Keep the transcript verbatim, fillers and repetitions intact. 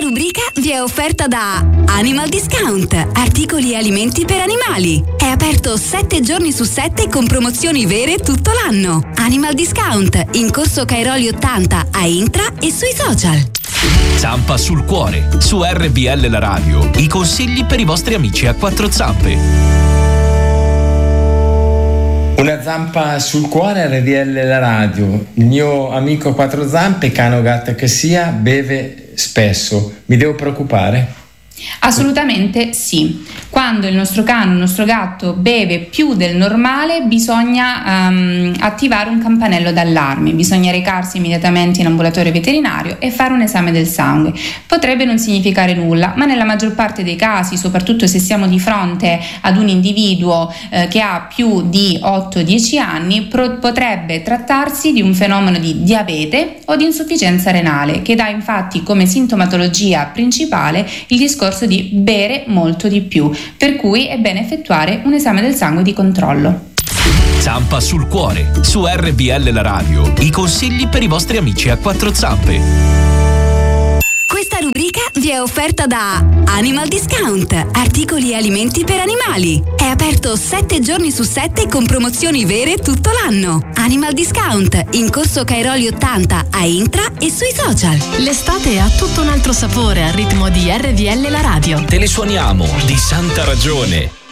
rubrica vi è offerta da Animal Discount, articoli e alimenti per animali. È aperto sette giorni su sette con promozioni vere tutto l'anno. Animal Discount, in corso Cairoli ottanta a Intra e sui social. Zampa sul cuore, su R B L la radio, i consigli per i vostri amici a quattro zampe. Una zampa sul cuore, R D L la radio. Il mio amico a quattro zampe, cane o gatto che sia, beve spesso. Mi devo preoccupare? Assolutamente sì. Quando il nostro cane, il nostro gatto beve più del normale, bisogna um, attivare un campanello d'allarme, bisogna recarsi immediatamente in ambulatorio veterinario e fare un esame del sangue. Potrebbe non significare nulla, ma nella maggior parte dei casi, soprattutto se siamo di fronte ad un individuo eh, che ha più di otto dieci anni, pro- potrebbe trattarsi di un fenomeno di diabete o di insufficienza renale, che dà infatti come sintomatologia principale il discorso di bere molto di più, per cui è bene effettuare un esame del sangue di controllo. Zampa sul cuore, su R B L la radio, i consigli per i vostri amici a quattro zampe. Questa rubrica vi è offerta da Animal Discount, articoli e alimenti per animali. È aperto sette giorni su sette con promozioni vere tutto l'anno. Animal Discount, in corso Cairoli ottanta a Intra e sui social. L'estate ha tutto un altro sapore al ritmo di R D L la radio. Te le suoniamo di santa ragione.